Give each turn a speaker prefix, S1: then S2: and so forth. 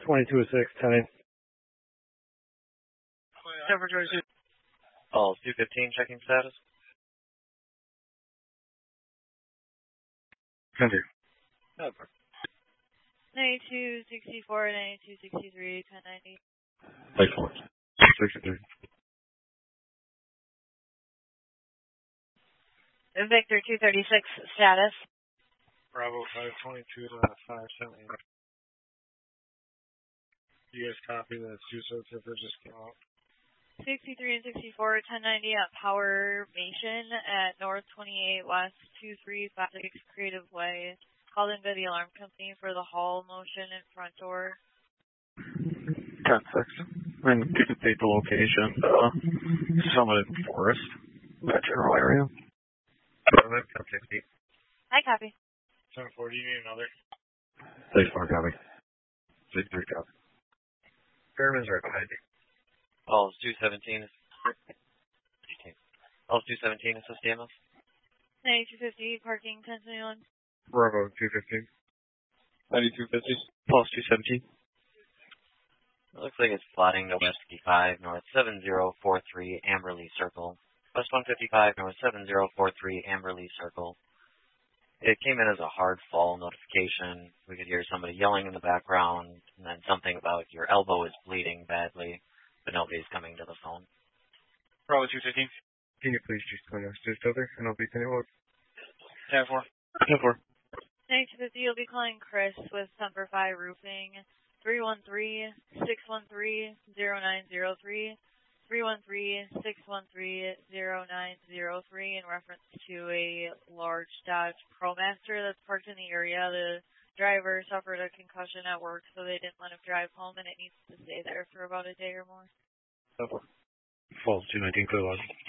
S1: 22-6, 10.
S2: Denver 22.
S3: Calls 215, checking status.
S1: 10.
S4: 9264, 9263, 1090.
S1: Lake Forest. 63.
S4: Victor 236, status.
S2: Bravo 522 to 578. You guys copy that Suso tipper just came out?
S4: 63 and 64, 1090 at Powermation at North 28 West 2356 Creative Way. Called in by the alarm company for the hall motion and front door.
S1: 10-6. And didn't state the location. Summit Forest. That general area.
S4: Hi, copy.
S2: 10-4, do you need another?
S1: 6-4, copy. 6-3, copy.
S3: Fairman's right behind you. Calls 217. Calls 217, assist DMS.
S4: 9250, parking 1021.
S1: Bravo 215.
S3: 9250.
S1: Pulse 217.
S3: It looks like it's plotting to West 55, North 7043, Amberley Circle. West 155, North 7043, Amberley Circle. It came in as a hard fall notification. We could hear somebody yelling in the background, and then something about your elbow is bleeding badly, but nobody's coming to the phone.
S2: Bravo 215.
S1: Can you please just clean us just over? And I'll be sending it.
S2: 10-4.
S1: 10-4.
S4: 9250, you'll be calling Chris with Semperfi Roofing. 313-613-0903. 313-613-0903 in reference to a large Dodge ProMaster that's parked in the area. The driver suffered a concussion at work, so they didn't let him drive home, and it needs to stay there for about a day or more.
S1: Falls 219, clear lodge.